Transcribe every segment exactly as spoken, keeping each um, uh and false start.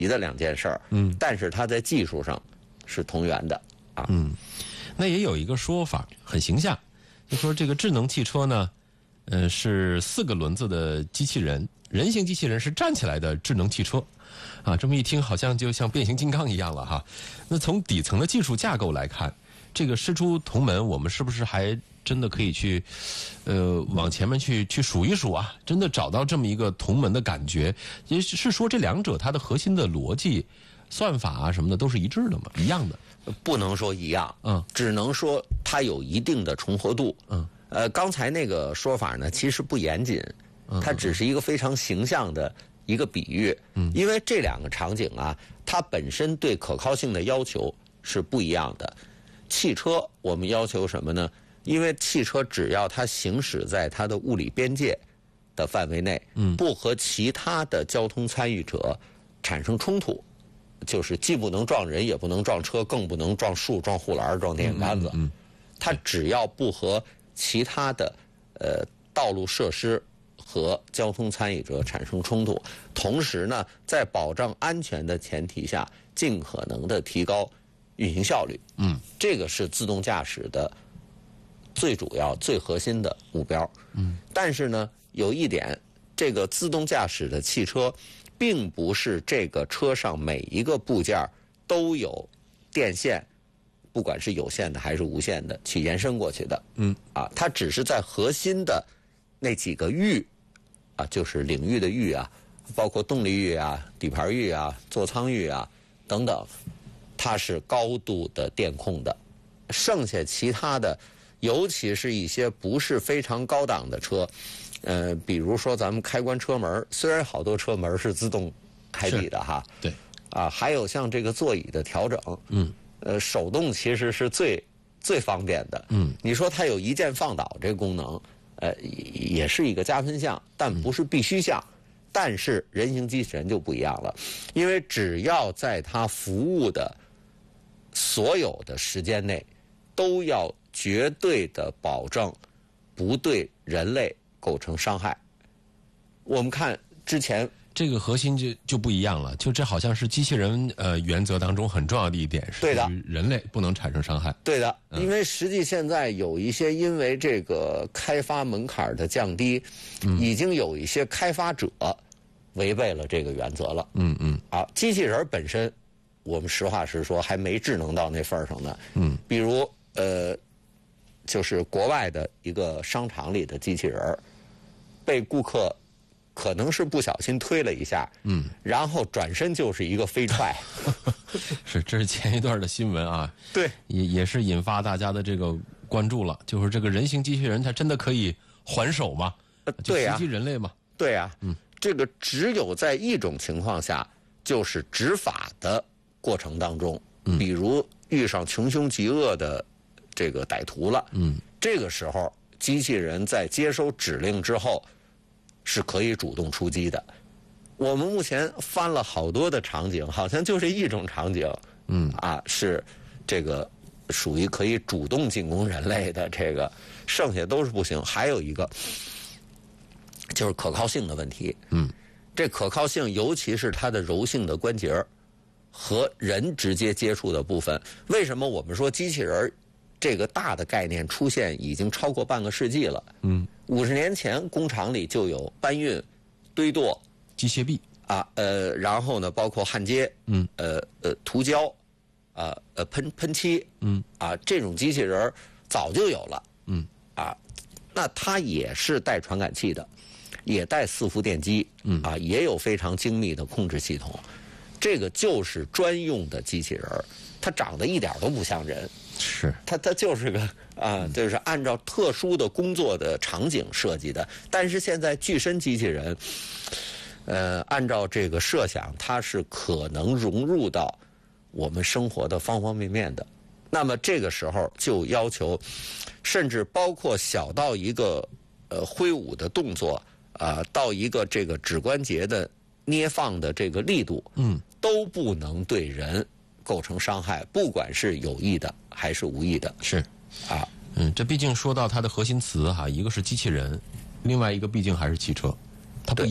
离的两件事儿，嗯，但是它在技术上是同源的啊。 嗯，那也有一个说法很形象，就说这个智能汽车呢，呃，是四个轮子的机器人，人形机器人是站起来的智能汽车。啊，这么一听好像就像变形金刚一样了哈。那从底层的技术架构来看，这个师出同门，我们是不是还真的可以去，呃，往前面去去数一数啊？真的找到这么一个同门的感觉，也是说这两者它的核心的逻辑、算法啊什么的都是一致的嘛，一样的。 不能说一样， 嗯， 只能说它有一定的重合度。 嗯， 呃，刚才那个说法呢，其实不严谨，它只是一个非常形象的一个比喻。嗯，因为这两个场景啊，它本身对可靠性的要求是不一样的。汽车我们要求什么呢？因为汽车只要它行驶在它的物理边界的范围内，嗯，不和其他的交通参与者产生冲突，就是既不能撞人，也不能撞车，更不能撞树、撞护栏、撞电线杆子。嗯，它只要不和其他的呃道路设施和交通参与者产生冲突，同时呢，在保障安全的前提下，尽可能的提高运行效率。嗯，这个是自动驾驶的最主要、最核心的目标。嗯，但是呢，有一点，这个自动驾驶的汽车，并不是这个车上每一个部件都有电线，不管是有线的还是无线的，去延伸过去的。嗯，啊，它只是在核心的那几个域，啊，就是领域的域啊，包括动力域啊、底盘域啊、座舱域啊等等，它是高度的电控的。剩下其他的，尤其是一些不是非常高档的车，呃，比如说咱们开关车门，虽然好多车门是自动开闭的哈， 对， 啊，还有像这个座椅的调整，嗯，呃，手动其实是最最方便的，嗯，你说它有一键放倒这个功能，呃，也是一个加分项，但不是必须项。但是人形机器人就不一样了，因为只要在它服务的所有的时间内，都要绝对的保证不对人类构成伤害。我们看之前这个核心就就不一样了，就这好像是机器人呃原则当中很重要的一点，是对的， 人类不能产生伤害。 对的，因为实际现在有一些因为这个开发门槛的降低，嗯、已经有一些开发者违背了这个原则了。嗯嗯，啊，机器人本身，我们实话实说还没智能到那份儿上呢。嗯，比如呃，就是国外的一个商场里的机器人被顾客可能是不小心推了一下，嗯，然后转身就是一个飞踹。 是，这是前一段的新闻啊。 对， 也也是引发大家的这个关注了，就是这个人形机器人它真的可以还手吗？ 呃、对呀、 啊，袭击人类吗？ 对呀、啊，嗯，这个只有在一种情况下，就是执法的过程当中，嗯，比如遇上穷凶极恶的这个歹徒了，嗯，这个时候机器人在接收指令之后是可以主动出击的。我们目前翻了好多的场景，好像就这一种场景，嗯啊，是这个属于可以主动进攻人类的，这个剩下都是不行。还有一个就是可靠性的问题，嗯，这可靠性尤其是它的柔性的关节和人直接接触的部分，为什么我们说机器人这个大的概念出现已经超过半个世纪了？嗯，五十年前工厂里就有搬运、堆垛、 机械臂啊，呃，然后呢，包括焊接，嗯，呃呃，涂胶，啊呃喷喷漆，嗯，啊，这种机器人早就有了，嗯，啊，那它也是带传感器的，也带伺服电机，嗯，啊，也有非常精密的控制系统，这个就是专用的机器人，它长得一点都不像人。 是， 它它就是个啊，就是按照特殊的工作的场景设计的。但是现在具身机器人，呃，按照这个设想，它是可能融入到我们生活的方方面面的。那么这个时候就要求，甚至包括小到一个呃挥舞的动作啊、呃，到一个这个指关节的捏放的这个力度，嗯，都不能对人构成伤害，不管是有意的还是无意的。 是啊， 嗯，这毕竟说到它的核心词哈，一个是机器人，另外一个毕竟还是汽车，它不一样。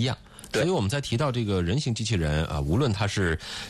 所以我们在提到这个人形机器人啊，无论它是